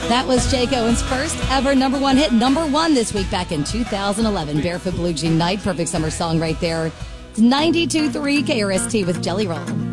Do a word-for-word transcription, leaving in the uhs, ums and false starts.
That was Jake Owen's first ever number one hit. Number one this week back in two thousand eleven. Barefoot Blue Jean Night. Perfect summer song right there. It's ninety-two point three K R S T with Jelly Roll.